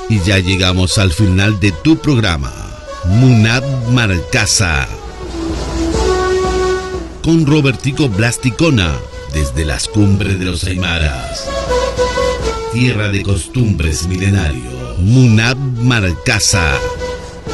Y ya llegamos al final de tu programa, Munad Marcasa, con Robertico Blasticona, desde las cumbres de los Aymaras, tierra de costumbres milenario. Munad Marcasa.